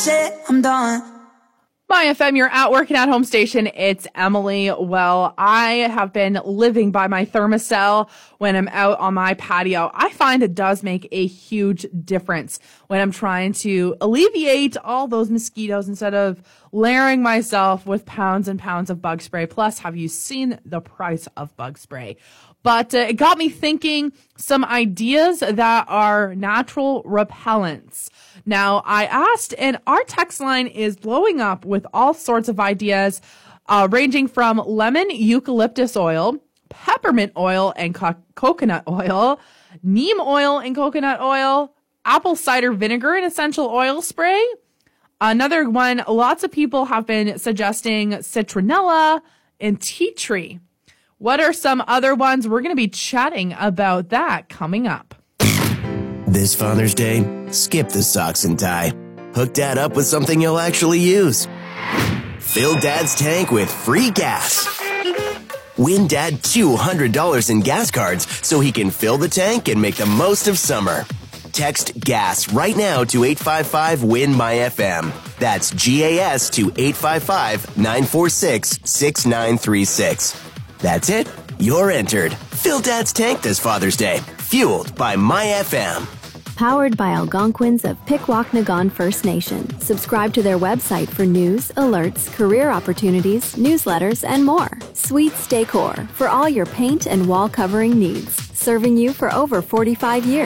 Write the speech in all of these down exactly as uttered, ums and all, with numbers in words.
That's it, I'm done. My F M, you're at working at home station. It's Emily. Well, I have been living by my Thermacell when I'm out on my patio. I find it does make a huge difference when I'm trying to alleviate all those mosquitoes instead of layering myself with pounds and pounds of bug spray. Plus, have you seen the price of bug spray? But uh, it got me thinking some ideas that are natural repellents. Now, I asked, and our text line is blowing up with all sorts of ideas, uh, ranging from lemon eucalyptus oil, peppermint oil and co- coconut oil, neem oil and coconut oil, apple cider vinegar and essential oil spray. Another one, lots of people have been suggesting citronella and tea tree. What are some other ones? We're going to be chatting about that coming up. This Father's Day, skip the socks and tie. Hook Dad up with something you'll actually use. Fill Dad's tank with free gas. Win Dad two hundred dollars in gas cards so he can fill the tank and make the most of summer. Text GAS right now to eight five five, W I N, M Y F M. That's G A S to eight five five, nine four six, six nine three six. That's it. You're entered. Fill Dad's tank this Father's Day. Fueled by My F M. Powered by Algonquins of Pikwakanagan First Nation. Subscribe to their website for news, alerts, career opportunities, newsletters, and more. Sweets Decor for all your paint and wall covering needs. Serving you for over forty-five years.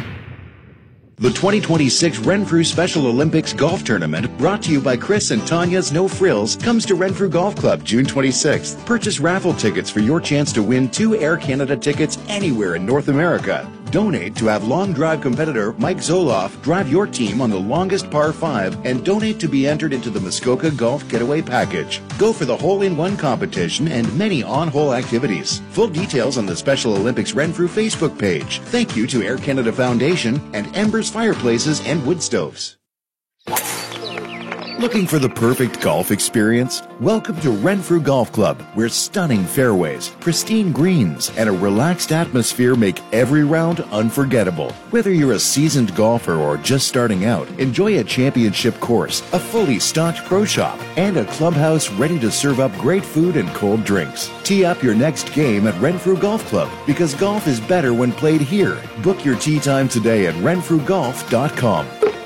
The twenty twenty-six Renfrew Special Olympics Golf Tournament, brought to you by Chris and Tanya's No Frills, comes to Renfrew Golf Club June twenty-sixth. Purchase raffle tickets for your chance to win two Air Canada tickets anywhere in North America. Donate to have long drive competitor Mike Zoloff drive your team on the longest par five, and donate to be entered into the Muskoka Golf Getaway Package. Go for the hole-in-one competition and many on-hole activities. Full details on the Special Olympics Renfrew Facebook page. Thank you to Air Canada Foundation and Embers Fireplaces and Wood Stoves. Looking for the perfect golf experience? Welcome to Renfrew Golf Club, where stunning fairways, pristine greens, and a relaxed atmosphere make every round unforgettable. Whether you're a seasoned golfer or just starting out, enjoy a championship course, a fully stocked pro shop, and a clubhouse ready to serve up great food and cold drinks. Tee up your next game at Renfrew Golf Club, because golf is better when played here. Book your tee time today at renfrew golf dot com.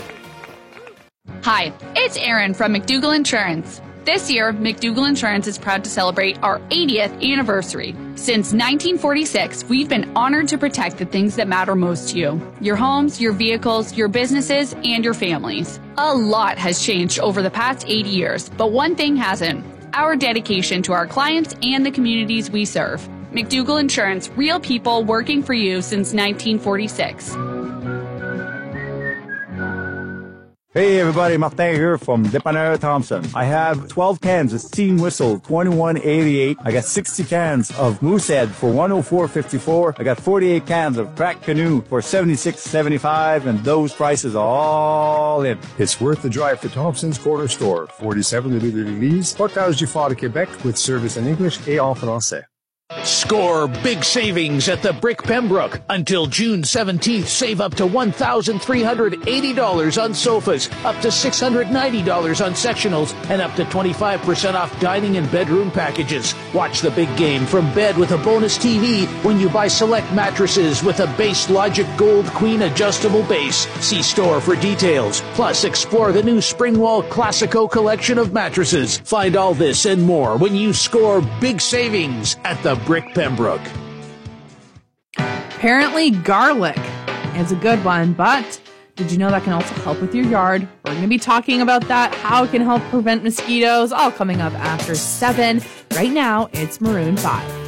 Hi, it's Erin from McDougall Insurance. This year, McDougall Insurance is proud to celebrate our eightieth anniversary. Since nineteen forty-six, we've been honored to protect the things that matter most to you. Your homes, your vehicles, your businesses, and your families. A lot has changed over the past eighty years, but one thing hasn't. Our dedication to our clients and the communities we serve. McDougall Insurance, real people working for you since nineteen forty-six. Hey everybody, Martin here from Dépanneur Thompson. I have twelve cans of Steam Whistle, twenty-one eighty-eight. I got sixty cans of Moosehead for one oh four fifty-four. I got forty-eight cans of Crack Canoe for seventy-six seventy-five, and those prices are all in. It's worth the drive to Thompson's Corner Store, forty-seven Rue de l'Église, Portage du Fort de Québec, with service in English et en français. Score big savings at the Brick Pembroke. Until June seventeenth, save up to one thousand three hundred eighty dollars on sofas, up to six hundred ninety dollars on sectionals, and up to twenty-five percent off dining and bedroom packages. Watch the big game from bed with a bonus T V when you buy select mattresses with a Base Logic Gold Queen adjustable base. See store for details. Plus, explore the new Springwall Classico collection of mattresses. Find all this and more when you score big savings at the Brick Pembroke. Apparently garlic is a good one, but did you know that can also help with your yard? We're going to be talking about that, how it can help prevent mosquitoes, all coming up after seven. Right now, it's Maroon five.